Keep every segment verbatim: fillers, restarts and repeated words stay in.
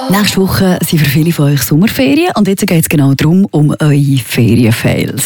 Nächste Woche sind für viele von euch Sommerferien und jetzt geht es genau darum, um eure Ferienfails.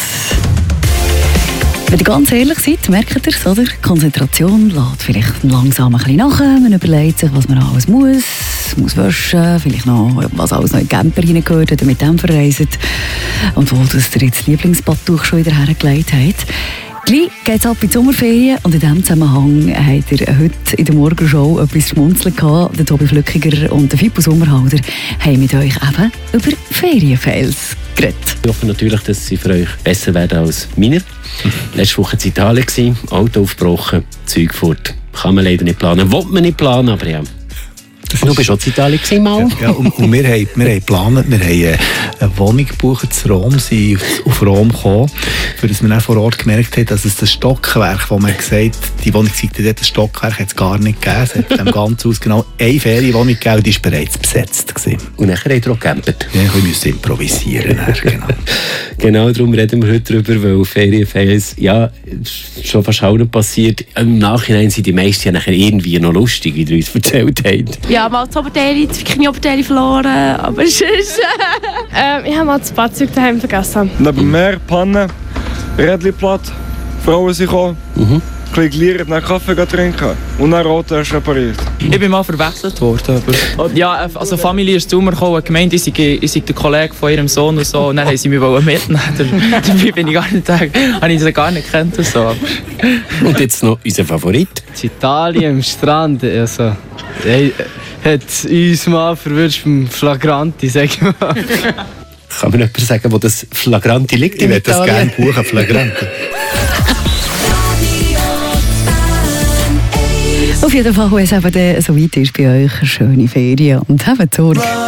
Wenn ihr ganz ehrlich seid, merkt ihr es, oder? Die Konzentration lässt vielleicht langsam ein bisschen nach. Man überlegt sich, was man alles muss. Muss waschen, vielleicht noch, was alles noch in den Camper reingehört, wenn ihr mit dem verreist. Und wo das ihr jetzt das Lieblingsbadtuch schon wieder hergelegt habt. Gleich geht es ab in die Sommerferien und in diesem Zusammenhang habt ihr heute in der Morgenshow etwas zu schmunzeln gehabt. Der Tobi Flückiger und der Fippo Sommerhalder haben mit euch eben über Ferienfails geredet. Ich hoffe natürlich, dass sie für euch besser werden als meine. Letzte Woche in Italien, Auto aufgebrochen, Zeug fort. Kann man leider nicht planen, will man nicht planen, aber ja. Du bist auch in Italien gewesen, mal. Ja, ja, und, und wir haben, wir haben geplant, wir haben eine Wohnung gebucht zu Rom, sind auf, auf Rom gekommen, für das wir dann vor Ort gemerkt haben, dass es das Stockwerk, wo man gesagt hat, die Wohnung sei dort, das Stockwerk hat es gar nicht gegeben. Es hat dem ganzen Haus genau eine Ferienwohnung gegeben und die war bereits besetzt gewesen. Und nachher habt ihr auch gecampt. Ja, wir müssen improvisieren. Dann, genau. Genau, darum reden wir heute darüber, weil Ferienfails, ja, schon fast allen passiert. Im Nachhinein sind die meisten ja nachher irgendwie noch lustig, wie ihr uns erzählt habt. Ja, mal das Oberteil, das Knie-Oberteil verloren, aber sonst... ähm, ich habe mal das Badzeug daheim vergessen. Neben Meer, Panne, Rädchen platt, Frauen sind gekommen, mhm. ein bisschen geliert, dann Kaffee trinken und dann Auto erst repariert. Ich bin mal verwechselt worden. Aber ja, also Familie ist zu mir gekommen und gemeint, ich sei, ich sei der Kollege von ihrem Sohn und so. Und dann haben sie mich mitnehmen. Dabei bin ich gar nicht, habe ich sie gar nicht gekannt. Und, so. Und jetzt noch unser Favorit. In Italien am Strand, also, hey, hat uns mal verwünscht beim Flagranti, sag ich mal. Kann mir jemand sagen, wo das Flagranti liegt? Ich würde das gerne buchen, Flagranti. Auf jeden Fall, wenn es eben so weit ist bei euch, schöne Ferien und habt Sorge.